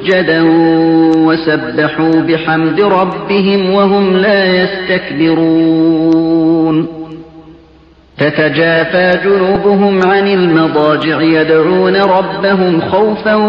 سُجَّدًا وَسَبَّحُوا بِحَمْدِ رَبِّهِمْ وَهُمْ لَا يَسْتَكْبِرُونَ تَتَجَافَى جُنُوبُهُمْ عَنِ الْمَضَاجِعِ يَدْعُونَ رَبَّهُمْ خَوْفًا